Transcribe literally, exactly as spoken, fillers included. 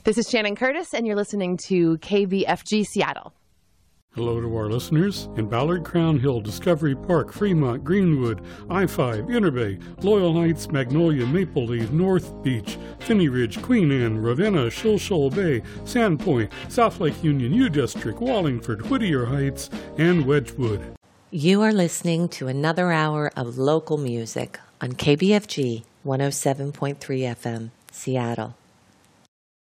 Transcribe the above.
This is Shannon Curtis, and you're listening to K B F G Seattle. Hello to our listeners in Ballard, Crown Hill, Discovery Park, Fremont, Greenwood, I five, Interbay, Loyal Heights, Magnolia, Maple Leaf, North Beach, Finney Ridge, Queen Anne, Ravenna, Shoal Bay, Sandpoint, South Lake Union, U District, Wallingford, Whittier Heights, and Wedgwood. You are listening to another hour of local music on K B F G one oh seven point three F M, Seattle.